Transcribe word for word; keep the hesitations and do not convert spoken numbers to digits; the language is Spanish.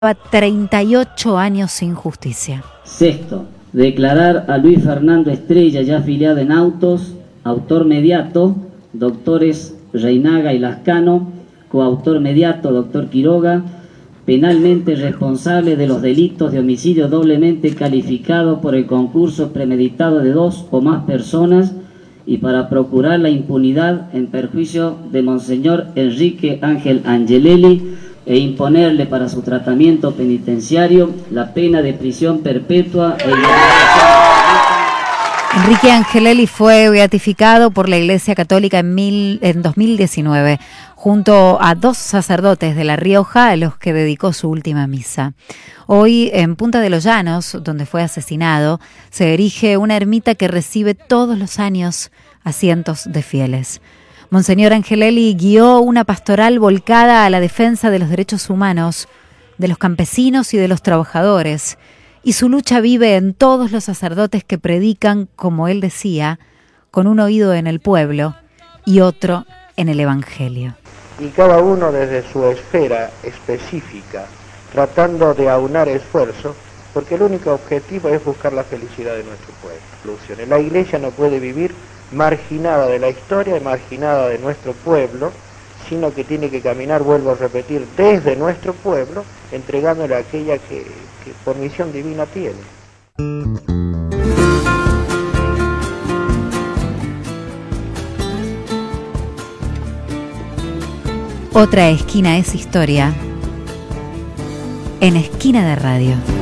treinta y ocho años sin justicia. Sexto, declarar a Luis Fernando Estrella, ya afiliado en Autos, autor mediato, doctores Reinaga y Lascano, coautor mediato, doctor Quiroga, penalmente responsable de los delitos de homicidio doblemente calificado por el concurso premeditado de dos o más personas y para procurar la impunidad en perjuicio de Monseñor Enrique Ángel Angelelli e imponerle para su tratamiento penitenciario la pena de prisión perpetua e Enrique Angelelli fue beatificado por la Iglesia Católica en, mil, en dos mil diecinueve, junto a dos sacerdotes de La Rioja a los que dedicó su última misa. Hoy, en Punta de los Llanos, donde fue asesinado, se erige una ermita que recibe todos los años a cientos de fieles. Monseñor Angelelli guió una pastoral volcada a la defensa de los derechos humanos, de los campesinos y de los trabajadores, y su lucha vive en todos los sacerdotes que predican, como él decía, con un oído en el pueblo y otro en el Evangelio. Y cada uno desde su esfera específica, tratando de aunar esfuerzos, porque el único objetivo es buscar la felicidad de nuestro pueblo. La Iglesia no puede vivir marginada de la historia y marginada de nuestro pueblo, sino que tiene que caminar, vuelvo a repetir, desde nuestro pueblo, entregándole a aquella que, que por misión divina tiene. Otra esquina es historia, en Esquina de Radio.